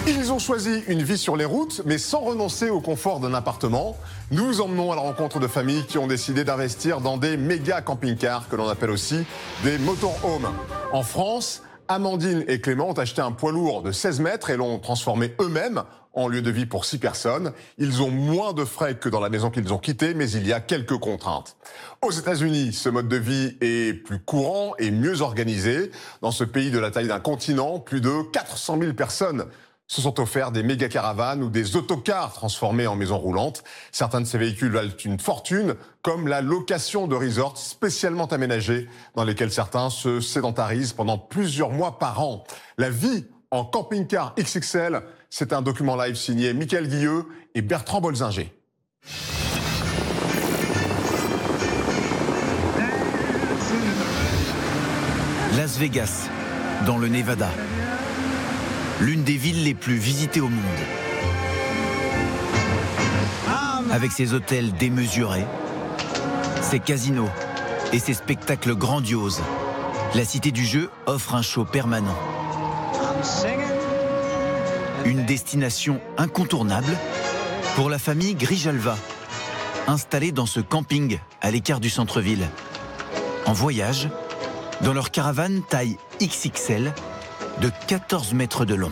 Ils ont choisi une vie sur les routes, mais sans renoncer au confort d'un appartement. Nous vous emmenons à la rencontre de familles qui ont décidé d'investir dans des méga camping-cars, que l'on appelle aussi des motorhomes. En France, Amandine et Clément ont acheté un poids lourd de 16 mètres et l'ont transformé eux-mêmes en lieu de vie pour 6 personnes. Ils ont moins de frais que dans la maison qu'ils ont quittée, mais il y a quelques contraintes. Aux États-Unis, ce mode de vie est plus courant et mieux organisé. Dans ce pays de la taille d'un continent, plus de 400 000 personnes se sont offerts des méga caravanes ou des autocars transformés en maisons roulantes. Certains de ces véhicules valent une fortune, comme la location de resorts spécialement aménagés, dans lesquels certains se sédentarisent pendant plusieurs mois par an. La vie en camping-car XXL, c'est un document live signé Michael Guilleux et Bertrand Bolzinger. Las Vegas, dans le Nevada. L'une des villes les plus visitées au monde. Avec ses hôtels démesurés, ses casinos et ses spectacles grandioses, la Cité du Jeu offre un show permanent. Une destination incontournable pour la famille Grijalva, installée dans ce camping à l'écart du centre-ville. En voyage, dans leur caravane taille XXL de 14 mètres de long.